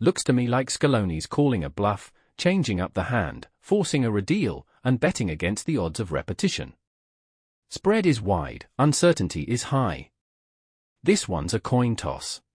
Looks to me like Scaloni's calling a bluff, changing up the hand, forcing a redeal, and betting against the odds of repetition. Spread is wide, uncertainty is high. This one's a coin toss.